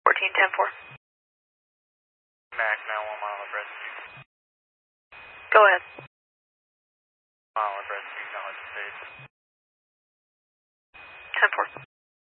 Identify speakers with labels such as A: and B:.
A: 14-10-4.
B: Mac, now 1 mile of rescue.
A: Go ahead.
B: Mile of rescue, knowledge stage.
A: 10-4.